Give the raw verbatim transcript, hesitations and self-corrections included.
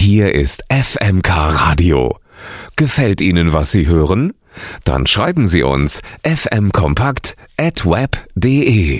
Hier ist F M K Radio. Gefällt Ihnen, was Sie hören? Dann schreiben Sie uns f m kompakt at web punkt de.